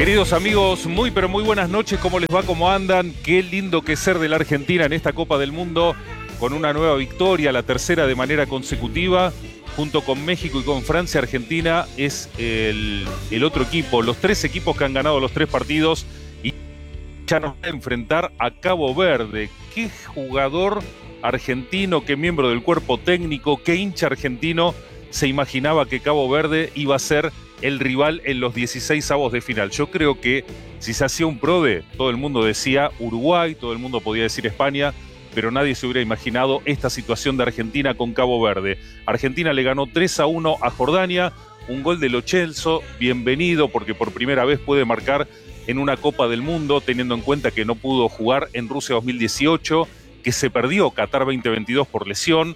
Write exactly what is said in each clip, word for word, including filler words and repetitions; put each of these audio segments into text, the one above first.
Queridos amigos, muy pero muy buenas noches, ¿cómo les va? ¿Cómo andan? Qué lindo que ser de la Argentina en esta Copa del Mundo, con una nueva victoria, la tercera de manera consecutiva, junto con México y con Francia. Argentina es el, el otro equipo, los tres equipos que han ganado los tres partidos y ya nos va a enfrentar a Cabo Verde. ¿Qué jugador argentino, qué miembro del cuerpo técnico, qué hincha argentino se imaginaba que Cabo Verde iba a ser el rival en los dieciséis avos de final? Yo creo que si se hacía un PRODE, todo el mundo decía Uruguay, todo el mundo podía decir España, pero nadie se hubiera imaginado esta situación de Argentina con Cabo Verde. Argentina le ganó tres a uno a Jordania, un gol de Lo Celso, bienvenido porque por primera vez puede marcar en una Copa del Mundo, teniendo en cuenta que no pudo jugar en Rusia dos mil dieciocho, que se perdió Qatar veinte veintidós por lesión.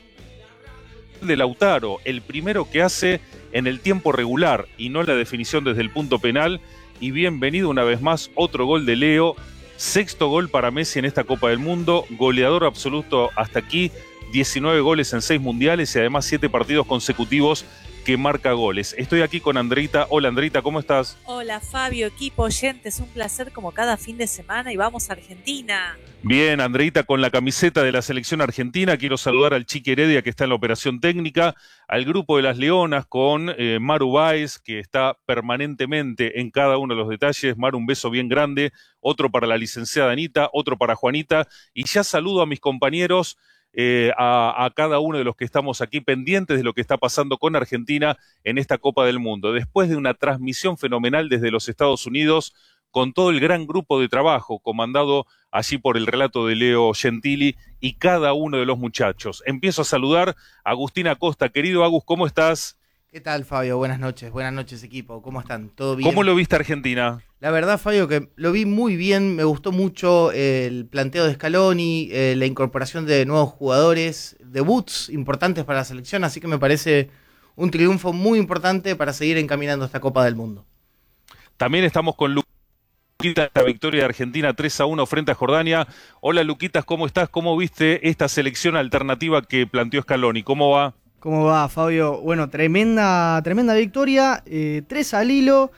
De Lautaro, el primero que hace en el tiempo regular y no en la definición desde el punto penal, y bienvenido una vez más otro gol de Leo, sexto gol para Messi en esta Copa del Mundo, goleador absoluto hasta aquí, diecinueve goles en seis mundiales y además siete partidos consecutivos que marca goles. Estoy aquí con Andreita. Hola Andreita, ¿cómo estás? Hola Fabio, equipo, oyentes, un placer como cada fin de semana y vamos a Argentina. Bien, Andreita, con la camiseta de la selección argentina, quiero saludar al Chiqui Heredia que está en la operación técnica, al grupo de las Leonas con eh, Maru Báez, que está permanentemente en cada uno de los detalles. Maru, un beso bien grande, otro para la licenciada Anita, otro para Juanita, y ya saludo a mis compañeros, eh, a, a cada uno de los que estamos aquí pendientes de lo que está pasando con Argentina en esta Copa del Mundo. Después de una transmisión fenomenal desde los Estados Unidos, con todo el gran grupo de trabajo comandado allí por el relato de Leo Gentili y cada uno de los muchachos. Empiezo a saludar a Agustín Acosta. Querido Agus, ¿cómo estás? ¿Qué tal, Fabio? Buenas noches, buenas noches, equipo. ¿Cómo están? ¿Todo bien? ¿Cómo lo viste Argentina? La verdad, Fabio, que lo vi muy bien. Me gustó mucho el planteo de Scaloni, eh, la incorporación de nuevos jugadores, debuts importantes para la selección, así que me parece un triunfo muy importante para seguir encaminando esta Copa del Mundo. También estamos con Lucas. Luquita, la victoria de Argentina tres a uno frente a Jordania. Hola Luquitas, ¿cómo estás? ¿Cómo viste esta selección alternativa que planteó Scaloni? ¿Cómo va? ¿Cómo va, Fabio? Bueno, tremenda, tremenda victoria, eh, tres al hilo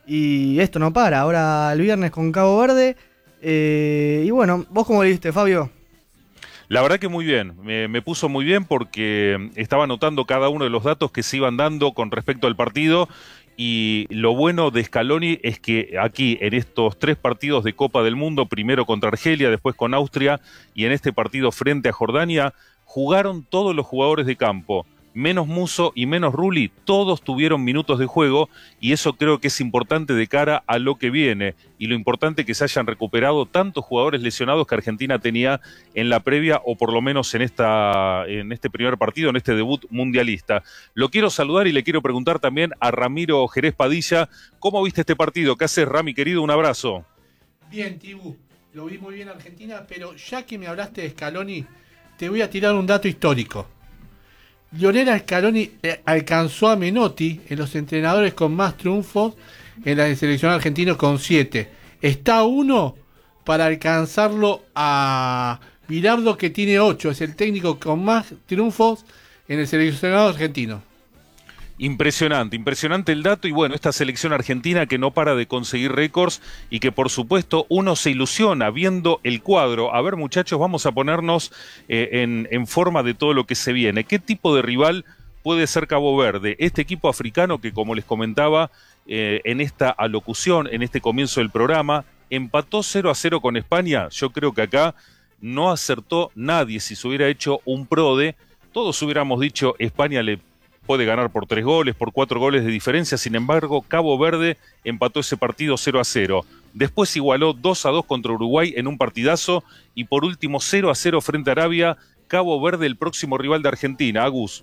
y esto no para. Ahora el viernes con Cabo Verde. Eh, y bueno, ¿vos cómo lo viste, Fabio? La verdad que muy bien, me, me puso muy bien porque estaba anotando cada uno de los datos que se iban dando con respecto al partido. Y lo bueno de Scaloni es que aquí, en estos tres partidos de Copa del Mundo, primero contra Argelia, después con Austria, y en este partido frente a Jordania, jugaron todos los jugadores de campo, menos Musso y menos Rulli, todos tuvieron minutos de juego, y eso creo que es importante de cara a lo que viene, y lo importante que se hayan recuperado tantos jugadores lesionados que Argentina tenía en la previa, o por lo menos en, esta, en este primer partido, en este debut mundialista. Lo quiero saludar y le quiero preguntar también a Ramiro Jerez Padilla, ¿cómo viste este partido? ¿Qué haces, Rami, querido? Un abrazo. Bien, Tibu, lo vi muy bien Argentina, pero ya que me hablaste de Scaloni, te voy a tirar un dato histórico. Lionel Scaloni alcanzó a Menotti en los entrenadores con más triunfos en la selección argentina con siete. Está uno para alcanzarlo a Bilardo, que tiene ocho. Es el técnico con más triunfos en el seleccionado argentino. Impresionante, impresionante el dato, y bueno, esta selección argentina que no para de conseguir récords y que por supuesto uno se ilusiona viendo el cuadro. A ver, muchachos, vamos a ponernos eh, en, en forma de todo lo que se viene. ¿Qué tipo de rival puede ser Cabo Verde? Este equipo africano que, como les comentaba eh, en esta alocución, en este comienzo del programa, empató cero a cero con España. Yo creo que acá no acertó nadie. Si se hubiera hecho un PRODE, todos hubiéramos dicho España le puede ganar por tres goles, por cuatro goles de diferencia. Sin embargo, Cabo Verde empató ese partido cero a cero. Después igualó dos a dos contra Uruguay en un partidazo. Y por último, cero a cero frente a Arabia. Cabo Verde, el próximo rival de Argentina. Agus.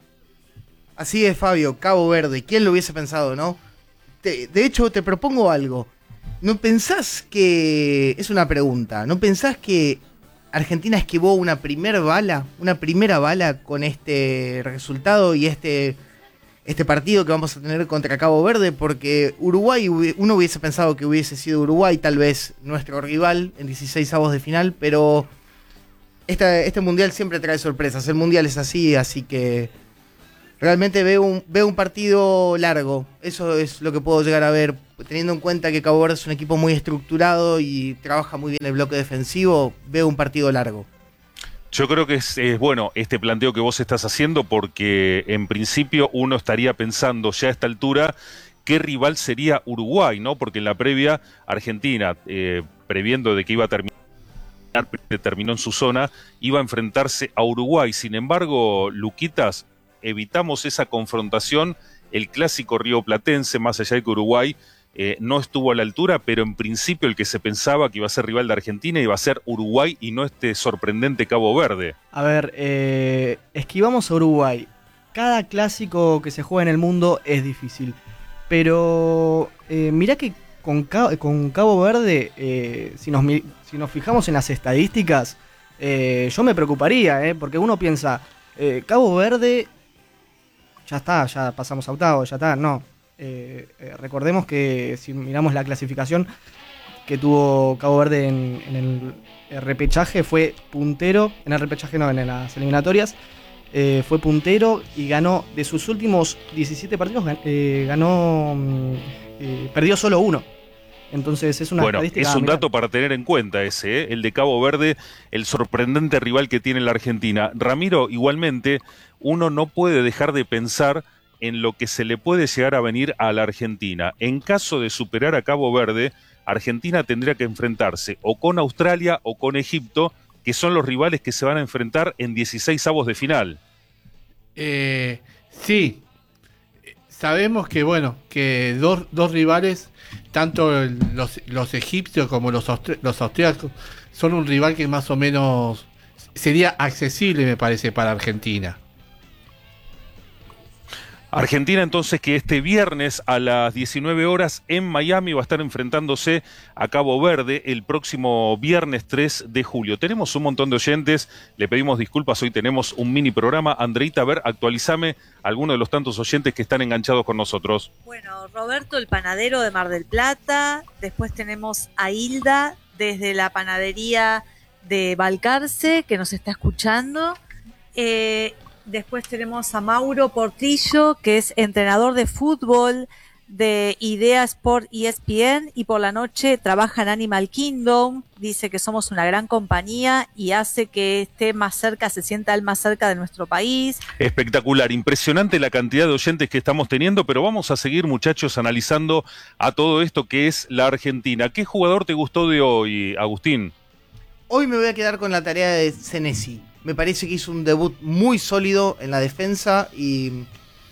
Así es, Fabio, Cabo Verde. ¿Quién lo hubiese pensado, no? Te, de hecho, te propongo algo. ¿No pensás que... Es una pregunta. ¿No pensás que Argentina esquivó una primer bala, una primera bala con este resultado y este, este partido que vamos a tener contra Cabo Verde? Porque Uruguay, uno hubiese pensado que hubiese sido Uruguay tal vez nuestro rival en dieciséis avos de final, pero esta, este mundial siempre trae sorpresas. El mundial es así, así que realmente veo un, veo un partido largo. Eso es lo que puedo llegar a ver, teniendo en cuenta que Cabo Verde es un equipo muy estructurado y trabaja muy bien el bloque defensivo, veo un partido largo. Yo creo que es, es bueno este planteo que vos estás haciendo, porque en principio uno estaría pensando ya a esta altura qué rival sería Uruguay, ¿no? Porque en la previa Argentina, eh, previendo de que iba a terminar, terminó en su zona, iba a enfrentarse a Uruguay. Sin embargo, Luquitas, evitamos esa confrontación. El clásico rioplatense, más allá de que Uruguay eh, no estuvo a la altura, pero en principio el que se pensaba que iba a ser rival de Argentina iba a ser Uruguay y no este sorprendente Cabo Verde. A ver, eh, esquivamos a Uruguay. Cada clásico que se juega en el mundo es difícil. Pero eh, mirá que con, Cabo, con Cabo Verde, eh, si, nos, si nos fijamos en las estadísticas, eh, yo me preocuparía, eh, porque uno piensa, eh, Cabo Verde, ya está, ya pasamos a octavos, ya está, no. Eh, eh, recordemos que si miramos la clasificación que tuvo Cabo Verde en, en el repechaje, fue puntero, en el repechaje no, en las eliminatorias, eh, fue puntero y ganó, de sus últimos diecisiete partidos, eh, ganó, eh, perdió solo uno. Entonces es una bueno, estadística. Es un mirá. dato para tener en cuenta ese, ¿eh? El de Cabo Verde, el sorprendente rival que tiene la Argentina. Ramiro, igualmente, uno no puede dejar de pensar en lo que se le puede llegar a venir a la Argentina. En caso de superar a Cabo Verde, Argentina tendría que enfrentarse o con Australia o con Egipto, que son los rivales que se van a enfrentar en dieciséis avos de final. Eh, sí, sabemos que bueno, que dos, dos rivales, tanto el, los, los egipcios como los, austri los austríacos, son un rival que más o menos sería accesible, me parece, para Argentina. Argentina entonces, que este viernes a las diecinueve horas en Miami va a estar enfrentándose a Cabo Verde el próximo viernes tres de julio. Tenemos un montón de oyentes, le pedimos disculpas, hoy tenemos un mini programa. Andreita, a ver, actualizame alguno de los tantos oyentes que están enganchados con nosotros. Bueno, Roberto el panadero de Mar del Plata, después tenemos a Hilda desde la panadería de Balcarce que nos está escuchando. Eh, Después tenemos a Mauro Portillo, que es entrenador de fútbol de Idea Sport E S P N y por la noche trabaja en Animal Kingdom. Dice que somos una gran compañía y hace que esté más cerca, se sienta él más cerca de nuestro país. Espectacular, impresionante la cantidad de oyentes que estamos teniendo, pero vamos a seguir, muchachos, analizando a todo esto que es la Argentina. ¿Qué jugador te gustó de hoy, Agustín? Hoy me voy a quedar con la tarea de Senesi. Me parece que hizo un debut muy sólido en la defensa y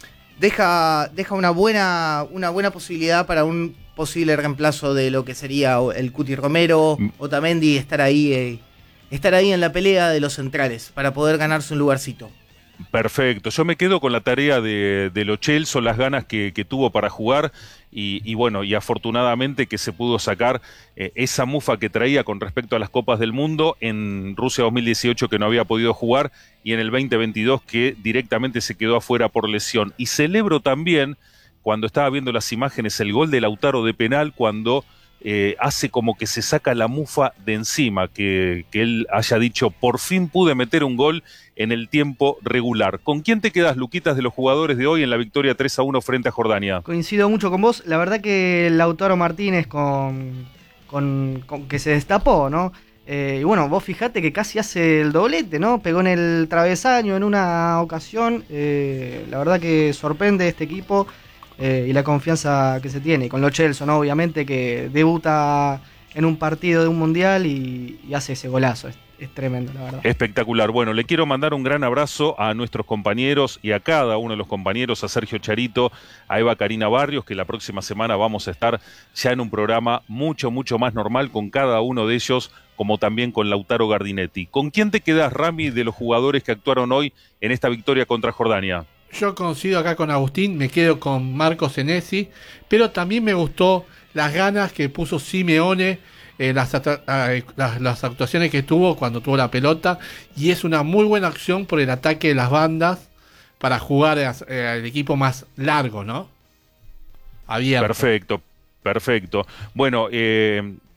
deja, deja una buena, una buena posibilidad para un posible reemplazo de lo que sería el Cuti Romero, Otamendi, estar ahí, eh, estar ahí en la pelea de los centrales para poder ganarse un lugarcito. Perfecto, yo me quedo con la tarea de, de Lo Celso, las ganas que, que tuvo para jugar y, y bueno, y afortunadamente que se pudo sacar eh, esa mufa que traía con respecto a las Copas del Mundo en Rusia dos mil dieciocho, que no había podido jugar, y en el veinte veintidós que directamente se quedó afuera por lesión. Y celebro también, cuando estaba viendo las imágenes, el gol de Lautaro de penal, cuando eh, hace como que se saca la mufa de encima, que, que él haya dicho, por fin pude meter un gol en el tiempo regular. ¿Con quién te quedas, Luquitas, de los jugadores de hoy en la victoria tres a uno frente a Jordania? Coincido mucho con vos. La verdad que Lautaro Martínez con, con, con que se destapó, ¿no? Eh, y bueno, vos fijate que casi hace el doblete, ¿no? Pegó en el travesaño en una ocasión. Eh, la verdad que sorprende este equipo eh, y la confianza que se tiene. Y con Lo Celso, ¿no? Obviamente, que debuta en un partido de un mundial y, y hace ese golazo. Es, es tremendo, la verdad. Espectacular. Bueno, le quiero mandar un gran abrazo a nuestros compañeros y a cada uno de los compañeros, a Sergio Charito, a Eva Karina Barrios, que la próxima semana vamos a estar ya en un programa mucho, mucho más normal con cada uno de ellos, como también con Lautaro Gardinetti. ¿Con quién te quedás, Rami, de los jugadores que actuaron hoy en esta victoria contra Jordania? Yo coincido acá con Agustín, me quedo con Marco Senesi, pero también me gustó las ganas que puso Simeone, eh, las, eh, las, las actuaciones que tuvo cuando tuvo la pelota, y es una muy buena acción por el ataque de las bandas para jugar eh, al equipo más largo, ¿no? Abierto. Perfecto, perfecto. Bueno, eh...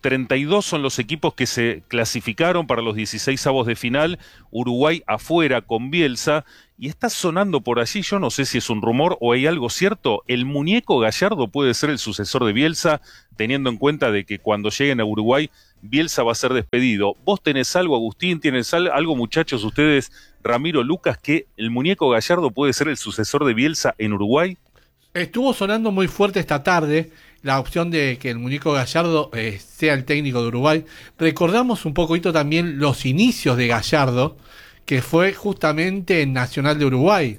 treinta y dos son los equipos que se clasificaron para los dieciseisavos de final, Uruguay afuera con Bielsa, y está sonando por allí, yo no sé si es un rumor o hay algo cierto, el muñeco Gallardo puede ser el sucesor de Bielsa, teniendo en cuenta de que cuando lleguen a Uruguay, Bielsa va a ser despedido. ¿Vos tenés algo, Agustín? ¿Tienes algo, muchachos, ustedes, Ramiro, Lucas, que el muñeco Gallardo puede ser el sucesor de Bielsa en Uruguay? Estuvo sonando muy fuerte esta tarde la opción de que el muñeco Gallardo eh, sea el técnico de Uruguay. Recordamos un poquito también los inicios de Gallardo, que fue justamente en Nacional de Uruguay.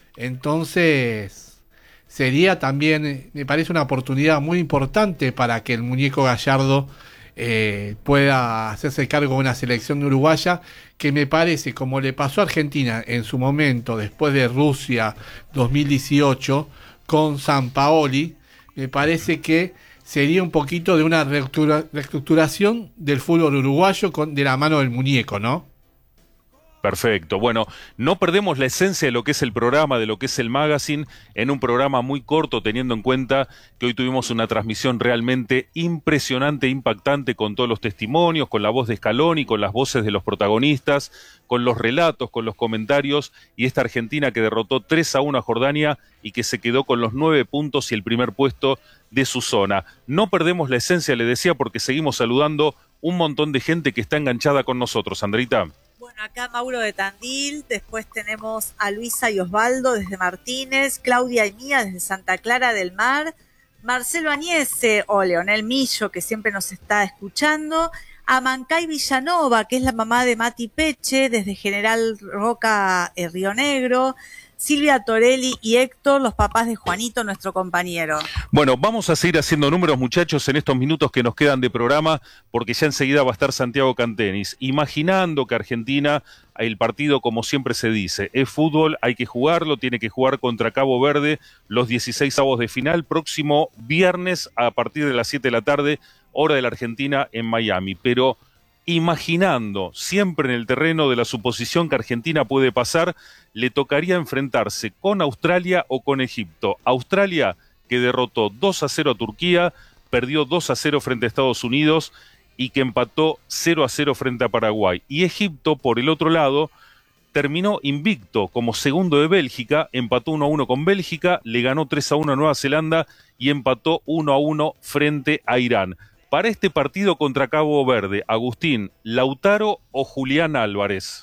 Entonces, sería también, me parece una oportunidad muy importante para que el muñeco Gallardo eh, pueda hacerse cargo de una selección uruguaya, que me parece, como le pasó a Argentina en su momento, después de Rusia dos mil dieciocho, con Sampaoli, me parece que sería un poquito de una reestructura, reestructuración del fútbol uruguayo con, de la mano del muñeco, ¿no? Perfecto. Bueno, no perdemos la esencia de lo que es el programa, de lo que es el magazine, en un programa muy corto, teniendo en cuenta que hoy tuvimos una transmisión realmente impresionante, impactante, con todos los testimonios, con la voz de Scaloni, con las voces de los protagonistas, con los relatos, con los comentarios, y esta Argentina que derrotó tres a uno a Jordania y que se quedó con los nueve puntos y el primer puesto de su zona. No perdemos la esencia, le decía, porque seguimos saludando un montón de gente que está enganchada con nosotros. Andreita. Bueno, acá Mauro de Tandil, después tenemos a Luisa y Osvaldo desde Martínez, Claudia y Mía desde Santa Clara del Mar, Marcelo Añese o Leonel Millo, que siempre nos está escuchando, a Mancay Villanova, que es la mamá de Mati Peche, desde General Roca, eh, Río Negro, Silvia Torelli y Héctor, los papás de Juanito, nuestro compañero. Bueno, vamos a seguir haciendo números, muchachos, en estos minutos que nos quedan de programa, porque ya enseguida va a estar Santiago Cantenis, imaginando que Argentina, el partido, como siempre se dice, es fútbol, hay que jugarlo, tiene que jugar contra Cabo Verde los dieciseisavos de final, próximo viernes a partir de las siete de la tarde, hora de la Argentina en Miami, pero imaginando, siempre en el terreno de la suposición que Argentina puede pasar, le tocaría enfrentarse con Australia o con Egipto. Australia, que derrotó dos a cero a Turquía, perdió dos a cero frente a Estados Unidos y que empató cero a cero frente a Paraguay. Y Egipto, por el otro lado, terminó invicto como segundo de Bélgica, empató uno a uno con Bélgica, le ganó tres a uno a Nueva Zelanda y empató uno a uno frente a Irán. Para este partido contra Cabo Verde, Agustín, ¿Lautaro o Julián Álvarez?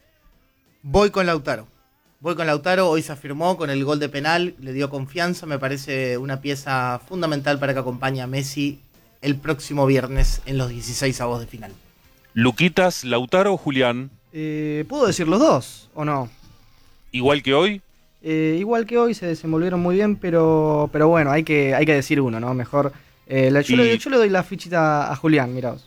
Voy con Lautaro. Voy con Lautaro, hoy se afirmó con el gol de penal, le dio confianza, me parece una pieza fundamental para que acompañe a Messi el próximo viernes en los dieciseisavos de final. Luquitas, ¿Lautaro o Julián? Eh, ¿Puedo decir los dos o no? ¿Igual que hoy? Eh, igual que hoy, se desenvolvieron muy bien, pero, pero bueno, hay que, hay que decir uno, ¿no? Mejor... Eh, la, yo, y... le, yo le doy la fichita a Julián, miraos.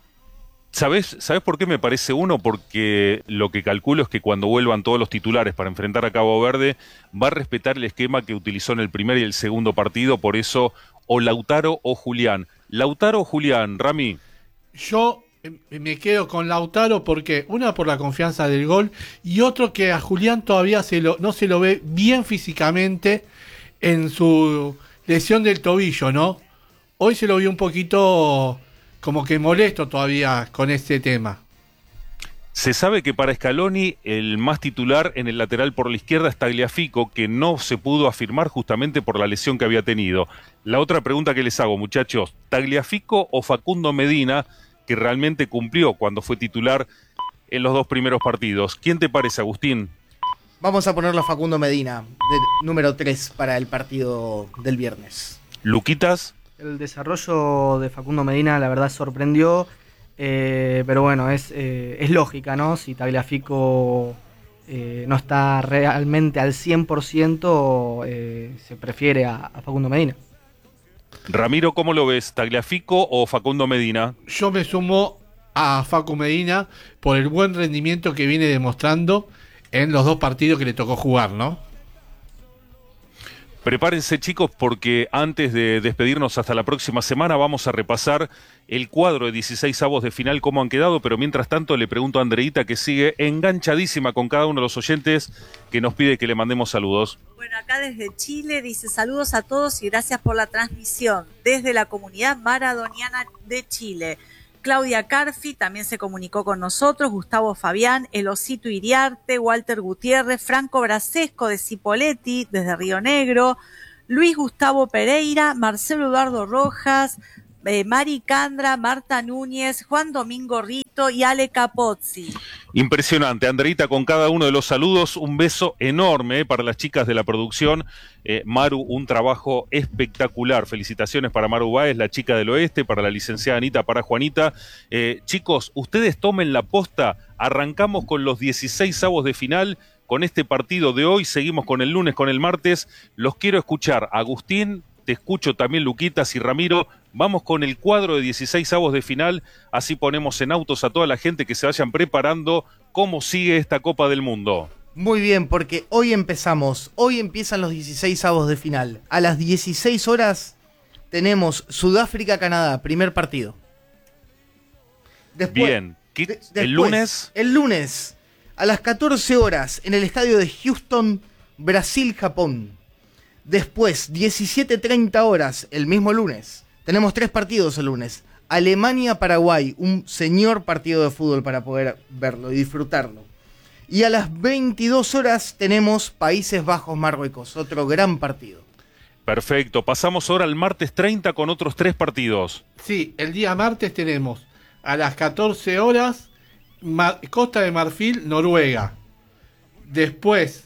¿Sabés, ¿Sabés por qué me parece uno? Porque lo que calculo es que cuando vuelvan todos los titulares para enfrentar a Cabo Verde, va a respetar el esquema que utilizó en el primer y el segundo partido, por eso o Lautaro o Julián. ¿Lautaro o Julián, Rami? Yo me quedo con Lautaro porque, una, por la confianza del gol, y otro, que a Julián todavía se lo, no se lo ve bien físicamente en su lesión del tobillo, ¿no? Hoy se lo vi un poquito como que molesto todavía con este tema. Se sabe que para Scaloni el más titular en el lateral por la izquierda es Tagliafico, que no se pudo afirmar justamente por la lesión que había tenido. La otra pregunta que les hago, muchachos, ¿Tagliafico o Facundo Medina, que realmente cumplió cuando fue titular en los dos primeros partidos? ¿Quién te parece, Agustín? Vamos a ponerlo a Facundo Medina, de número tres para el partido del viernes. Luquitas. El desarrollo de Facundo Medina, la verdad, sorprendió, eh, pero bueno, es, eh, es lógica, ¿no? Si Tagliafico eh, no está realmente al cien por ciento, eh, se prefiere a, a Facundo Medina. Ramiro, ¿cómo lo ves? ¿Tagliafico o Facundo Medina? Yo me sumo a Facu Medina por el buen rendimiento que viene demostrando en los dos partidos que le tocó jugar, ¿no? Prepárense, chicos, porque antes de despedirnos hasta la próxima semana vamos a repasar el cuadro de dieciséis avos de final, cómo han quedado, pero mientras tanto le pregunto a Andreita, que sigue enganchadísima con cada uno de los oyentes, que nos pide que le mandemos saludos. Bueno, acá desde Chile dice saludos a todos y gracias por la transmisión. Desde la comunidad maradoniana de Chile. Claudia Carfi también se comunicó con nosotros, Gustavo Fabián, El Osito Iriarte, Walter Gutiérrez, Franco Brasesco de Cipolletti, desde Río Negro, Luis Gustavo Pereira, Marcelo Eduardo Rojas, eh, Mari Candra, Marta Núñez, Juan Domingo Rito y Ale Capozzi. Impresionante, Andreita, con cada uno de los saludos, un beso enorme eh, para las chicas de la producción. Eh, Maru, un trabajo espectacular. Felicitaciones para Maru Báez, la chica del oeste, para la licenciada Anita, para Juanita. Eh, chicos, ustedes tomen la posta, arrancamos con los dieciséis avos de final, con este partido de hoy, seguimos con el lunes, con el martes. Los quiero escuchar, Agustín, te escucho también, Luquitas y Ramiro. Vamos con el cuadro de dieciséis avos de final, así ponemos en autos a toda la gente que se vayan preparando cómo sigue esta Copa del Mundo. Muy bien, porque hoy empezamos, hoy empiezan los dieciséis avos de final. A las dieciséis horas tenemos Sudáfrica-Canadá, primer partido. Después, bien, ¿Qué, de, ¿el después, lunes? El lunes, a las catorce horas, en el estadio de Houston, Brasil-Japón. Después, diecisiete treinta horas, el mismo lunes. Tenemos tres partidos el lunes. Alemania-Paraguay, un señor partido de fútbol para poder verlo y disfrutarlo. Y a las veintidós horas tenemos Países Bajos-Marruecos, otro gran partido. Perfecto, pasamos ahora al martes treinta con otros tres partidos. Sí, el día martes tenemos a las catorce horas Mar- Costa de Marfil, Noruega. Después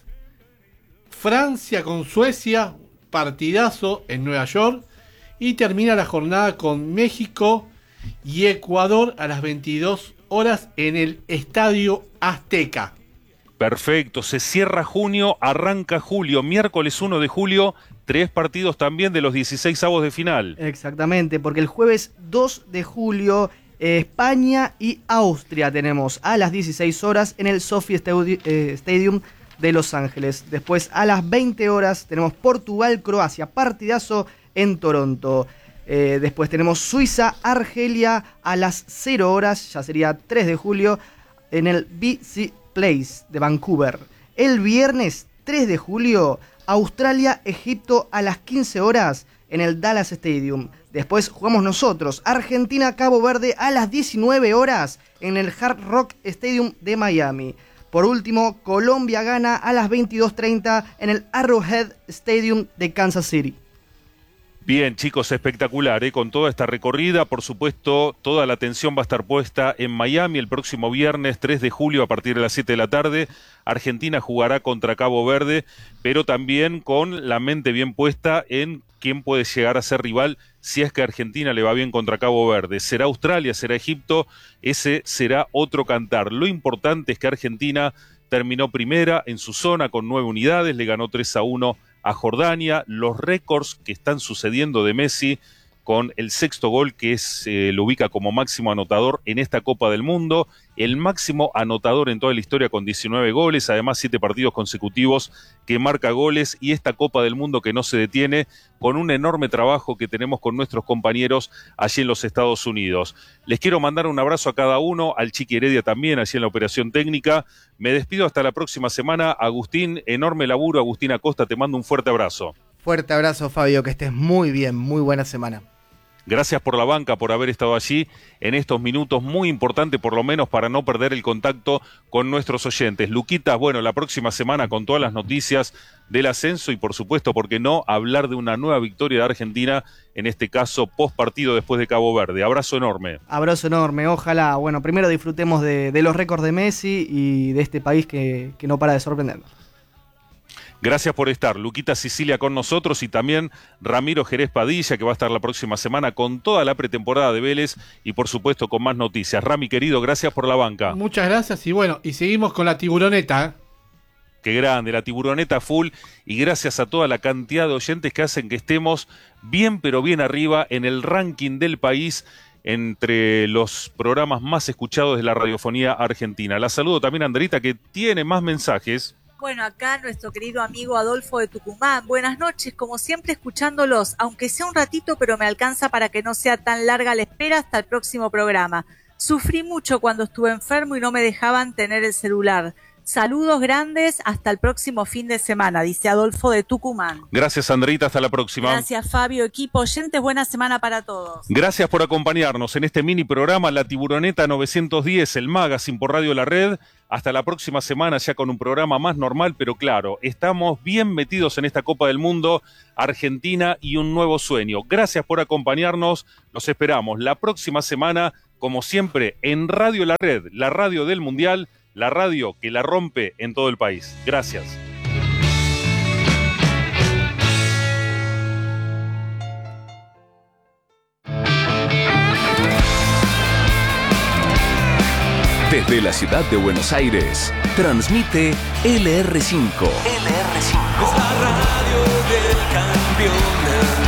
Francia con Suecia, partidazo en Nueva York. Y termina la jornada con México y Ecuador a las veintidós horas en el Estadio Azteca. Perfecto, se cierra junio, arranca julio, miércoles uno de julio, tres partidos también de los dieciséis avos de final. Exactamente, porque el jueves dos de julio, eh, España y Austria tenemos a las dieciséis horas en el Sophie Stadi- eh, Stadium de Los Ángeles. Después a las veinte horas tenemos Portugal-Croacia, partidazo en Toronto. Eh, después tenemos Suiza-Argelia a las cero horas, ya sería tres de julio, en el B C Place de Vancouver. El viernes tres de julio, Australia-Egipto a las quince horas en el Dallas Stadium. Después jugamos nosotros, Argentina-Cabo Verde a las diecinueve horas en el Hard Rock Stadium de Miami. Por último, Colombia gana a las veintidós treinta en el Arrowhead Stadium de Kansas City. Bien, chicos, espectacular, ¿eh? Con toda esta recorrida, por supuesto, toda la atención va a estar puesta en Miami el próximo viernes tres de julio a partir de las siete de la tarde. Argentina jugará contra Cabo Verde, pero también con la mente bien puesta en quién puede llegar a ser rival si es que Argentina le va bien contra Cabo Verde. ¿Será Australia? ¿Será Egipto? Ese será otro cantar. Lo importante es que Argentina terminó primera en su zona con nueve unidades, le ganó tres a uno a Jordania. Los récords que están sucediendo de Messi con el sexto gol que es, eh, lo ubica como máximo anotador en esta Copa del Mundo, el máximo anotador en toda la historia con diecinueve goles, además siete partidos consecutivos que marca goles, y esta Copa del Mundo que no se detiene, con un enorme trabajo que tenemos con nuestros compañeros allí en los Estados Unidos. Les quiero mandar un abrazo a cada uno, al Chiqui Heredia también, allí en la operación técnica. Me despido hasta la próxima semana. Agustín, enorme laburo. Agustín Acosta, te mando un fuerte abrazo. Fuerte abrazo, Fabio, que estés muy bien, muy buena semana. Gracias por la banca, por haber estado allí en estos minutos, muy importante por lo menos para no perder el contacto con nuestros oyentes. Luquitas, bueno, la próxima semana con todas las noticias del ascenso y por supuesto, ¿por qué no?, hablar de una nueva victoria de Argentina, en este caso post partido después de Cabo Verde. Abrazo enorme. Abrazo enorme, ojalá, bueno, primero disfrutemos de, de los récords de Messi y de este país que, que no para de sorprendernos. Gracias por estar, Luquita Sicilia con nosotros y también Ramiro Jerez Padilla, que va a estar la próxima semana con toda la pretemporada de Vélez y por supuesto con más noticias. Rami, querido, gracias por la banca. Muchas gracias y bueno, y seguimos con la tiburoneta, ¿eh? Qué grande, la tiburoneta full, y gracias a toda la cantidad de oyentes que hacen que estemos bien pero bien arriba en el ranking del país, entre los programas más escuchados de la radiofonía argentina. La saludo también a Andrita, que tiene más mensajes. Bueno, acá nuestro querido amigo Adolfo de Tucumán. Buenas noches, como siempre escuchándolos, aunque sea un ratito, pero me alcanza para que no sea tan larga la espera hasta el próximo programa. Sufrí mucho cuando estuve enfermo y no me dejaban tener el celular. Saludos grandes, hasta el próximo fin de semana, dice Adolfo de Tucumán. Gracias, Andreita, hasta la próxima. Gracias, Fabio, equipo, oyentes, buena semana para todos. Gracias por acompañarnos en este mini programa La Tiburoneta novecientos diez, el magazine por Radio La Red. Hasta la próxima semana ya con un programa más normal, pero claro, estamos bien metidos en esta Copa del Mundo, Argentina y un nuevo sueño. Gracias por acompañarnos, los esperamos la próxima semana, como siempre, en Radio La Red, la radio del Mundial, la radio que la rompe en todo el país. Gracias. Desde la ciudad de Buenos Aires, transmite L R cinco. L R cinco. Es la radio del campeón del